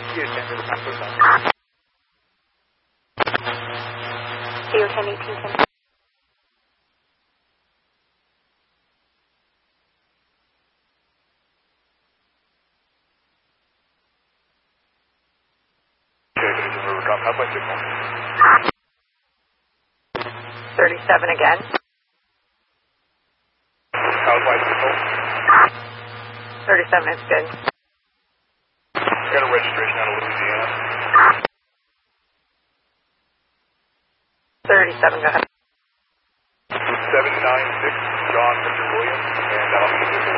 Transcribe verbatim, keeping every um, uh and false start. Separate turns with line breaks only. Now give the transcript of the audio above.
Houston, this is nine four seven.
C O ten eighteen ten.
Southwest signal.
thirty-seven again.
Southwest signal.
thirty-seven is good.
Got a registration out of Louisiana.
thirty-seven, go ahead.
seven nine six, John Mister Williams, and I'll be